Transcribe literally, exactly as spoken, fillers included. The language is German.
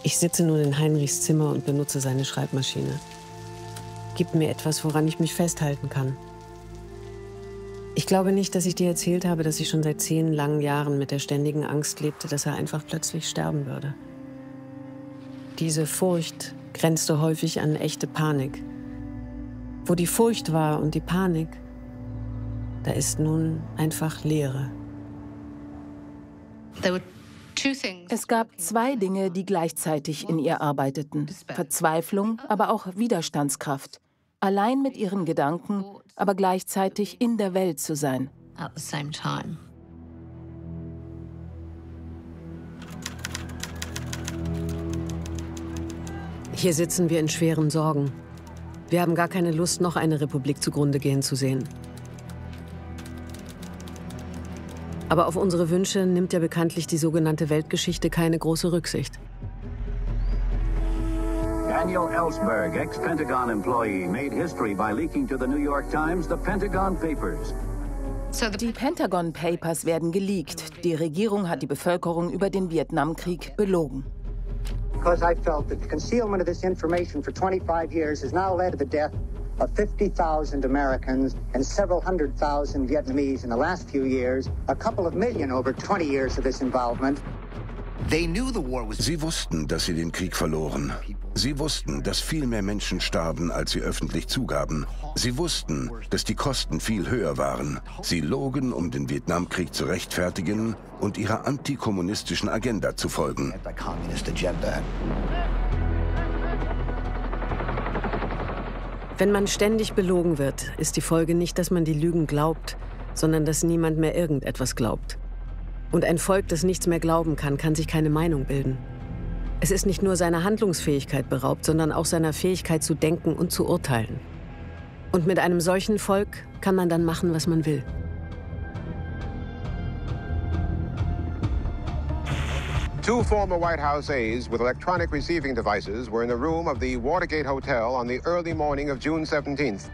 Ich sitze nun in Heinrichs Zimmer und benutze seine Schreibmaschine. Gib mir etwas, woran ich mich festhalten kann. Ich glaube nicht, dass ich dir erzählt habe, dass ich schon seit zehn langen Jahren mit der ständigen Angst lebte, dass er einfach plötzlich sterben würde. Diese Furcht grenzte häufig an echte Panik. Wo die Furcht war und die Panik, da ist nun einfach Leere. Es gab zwei Dinge, die gleichzeitig in ihr arbeiteten. Verzweiflung, aber auch Widerstandskraft. Allein mit ihren Gedanken, aber gleichzeitig in der Welt zu sein. Hier sitzen wir in schweren Sorgen. Wir haben gar keine Lust, noch eine Republik zugrunde gehen zu sehen. Aber auf unsere Wünsche nimmt ja bekanntlich die sogenannte Weltgeschichte keine große Rücksicht. Daniel Ellsberg, ex-Pentagon employee, made history by leaking to the New York Times the Pentagon Papers. Die Pentagon Papers werden geleakt. Die Regierung hat die Bevölkerung über den Vietnamkrieg belogen. Because I felt that the concealment of this information for twenty-five years has now led to the death of fifty thousand Americans and several hundred thousand Vietnamese in the last few years, a couple of million over twenty years of this involvement. Sie wussten, dass sie den Krieg verloren. Sie wussten, dass viel mehr Menschen starben, als sie öffentlich zugaben. Sie wussten, dass die Kosten viel höher waren. Sie logen, um den Vietnamkrieg zu rechtfertigen und ihrer antikommunistischen Agenda zu folgen. Wenn man ständig belogen wird, ist die Folge nicht, dass man die Lügen glaubt, sondern dass niemand mehr irgendetwas glaubt. Und ein Volk, das nichts mehr glauben kann, kann sich keine Meinung bilden. Es ist nicht nur seiner Handlungsfähigkeit beraubt, sondern auch seiner Fähigkeit zu denken und zu urteilen. Und mit einem solchen Volk kann man dann machen, was man will. Two former White House aides with electronic receiving devices were in the room of the Watergate Hotel on the early morning of June seventeenth.